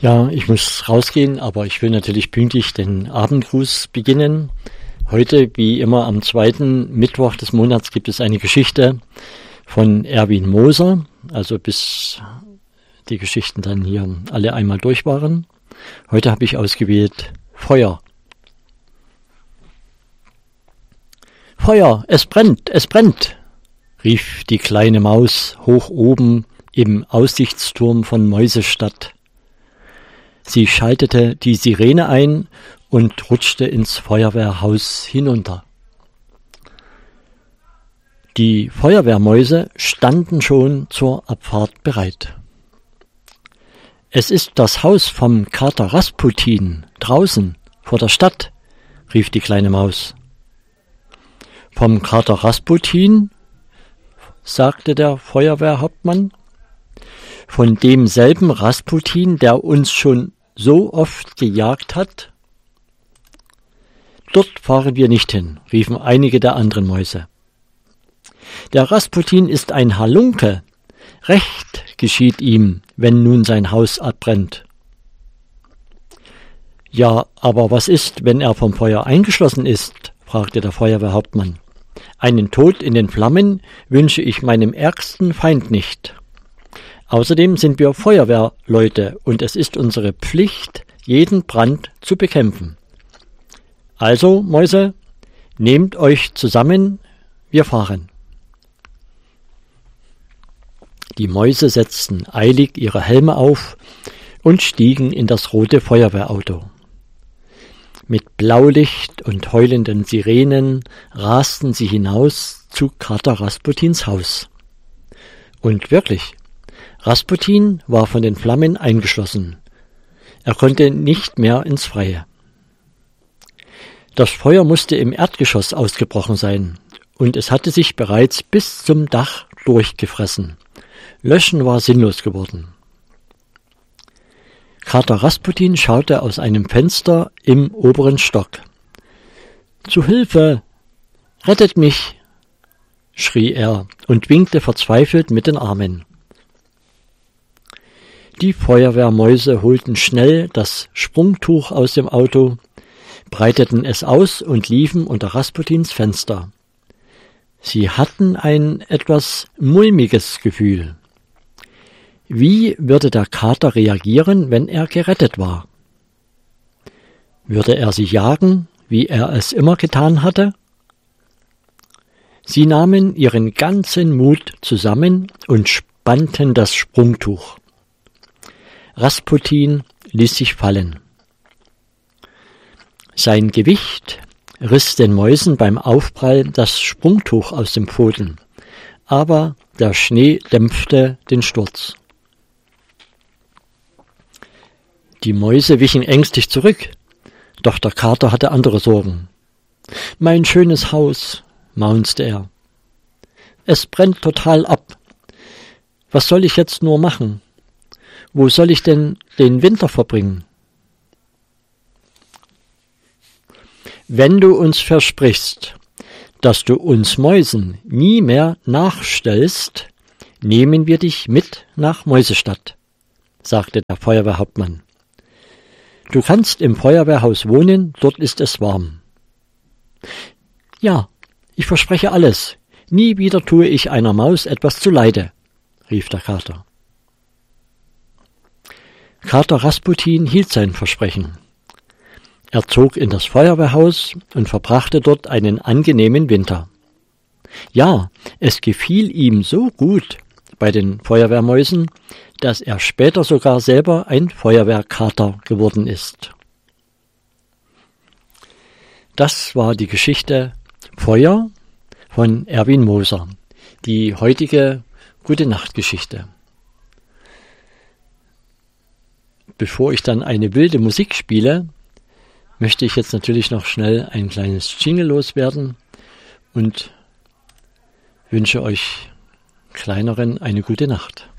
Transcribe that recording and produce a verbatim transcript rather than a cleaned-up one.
Ja, ich muss rausgehen, aber ich will natürlich pünktlich den Abendgruß beginnen. Heute, wie immer am zweiten Mittwoch des Monats, gibt es eine Geschichte von Erwin Moser, also bis die Geschichten dann hier alle einmal durch waren. Heute habe ich ausgewählt Feuer. Feuer, es brennt, es brennt, rief die kleine Maus hoch oben im Aussichtsturm von Mäusestadt. Sie schaltete die Sirene ein und rutschte ins Feuerwehrhaus hinunter. Die Feuerwehrmäuse standen schon zur Abfahrt bereit. »Es ist das Haus vom Kater Rasputin, draußen, vor der Stadt«, rief die kleine Maus. »Vom Kater Rasputin?«, sagte der Feuerwehrhauptmann. »Von demselben Rasputin, der uns schon so oft gejagt hat?« »Dort fahren wir nicht hin«, riefen einige der anderen Mäuse. »Der Rasputin ist ein Halunke. Recht geschieht ihm, wenn nun sein Haus abbrennt.« »Ja, aber was ist, wenn er vom Feuer eingeschlossen ist?«, fragte der Feuerwehrhauptmann. »Einen Tod in den Flammen wünsche ich meinem ärgsten Feind nicht. Außerdem sind wir Feuerwehrleute und es ist unsere Pflicht, jeden Brand zu bekämpfen. Also, Mäuse, nehmt euch zusammen, wir fahren.« Die Mäuse setzten eilig ihre Helme auf und stiegen in das rote Feuerwehrauto. Mit Blaulicht und heulenden Sirenen rasten sie hinaus zu Kater Rasputins Haus. Und wirklich, Rasputin war von den Flammen eingeschlossen. Er konnte nicht mehr ins Freie. Das Feuer musste im Erdgeschoss ausgebrochen sein, und es hatte sich bereits bis zum Dach durchgefressen. Löschen war sinnlos geworden. Kater Rasputin schaute aus einem Fenster im oberen Stock. »Zu Hilfe! Rettet mich!« schrie er und winkte verzweifelt mit den Armen. Die Feuerwehrmäuse holten schnell das Sprungtuch aus dem Auto, breiteten es aus und liefen unter Rasputins Fenster. Sie hatten ein etwas mulmiges Gefühl. Wie würde der Kater reagieren, wenn er gerettet war? Würde er sie jagen, wie er es immer getan hatte? Sie nahmen ihren ganzen Mut zusammen und spannten das Sprungtuch. Rasputin ließ sich fallen. Sein Gewicht riss den Mäusen beim Aufprall das Sprungtuch aus dem Pfoten, aber der Schnee dämpfte den Sturz. Die Mäuse wichen ängstlich zurück, doch der Kater hatte andere Sorgen. »Mein schönes Haus«, maunzte er. »Es brennt total ab. Was soll ich jetzt nur machen? Wo soll ich denn den Winter verbringen?« »Wenn du uns versprichst, dass du uns Mäusen nie mehr nachstellst, nehmen wir dich mit nach Mäusestadt«, sagte der Feuerwehrhauptmann. »Du kannst im Feuerwehrhaus wohnen, dort ist es warm.« »Ja, ich verspreche alles. Nie wieder tue ich einer Maus etwas zuleide«, rief der Kater. Kater Rasputin hielt sein Versprechen. Er zog in das Feuerwehrhaus und verbrachte dort einen angenehmen Winter. Ja, es gefiel ihm so gut bei den Feuerwehrmäusen, dass er später sogar selber ein Feuerwehrkater geworden ist. Das war die Geschichte Feuer von Erwin Moser, die heutige Gute-Nacht-Geschichte. Bevor ich dann eine wilde Musik spiele, möchte ich jetzt natürlich noch schnell ein kleines Jingle loswerden und wünsche euch Kleineren eine gute Nacht.